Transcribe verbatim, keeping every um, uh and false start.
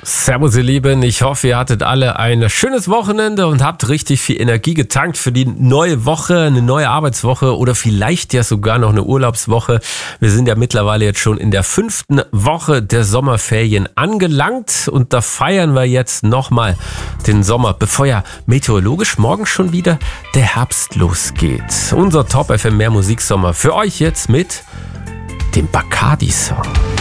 Servus ihr Lieben, ich hoffe ihr hattet alle ein schönes Wochenende und habt richtig viel Energie getankt für die neue Woche, eine neue Arbeitswoche oder vielleicht ja sogar noch eine Urlaubswoche. Wir sind ja mittlerweile jetzt schon in der fünften Woche der Sommerferien angelangt und da feiern wir jetzt nochmal den Sommer, bevor ja meteorologisch morgen schon wieder der Herbst losgeht. Unser Top F M Mehr Musiksommer für euch jetzt mit dem Bacardi-Song.